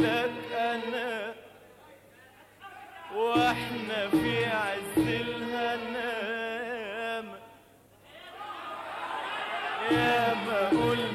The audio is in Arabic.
لك انا واحنا في عز الهنا، يا ما قلت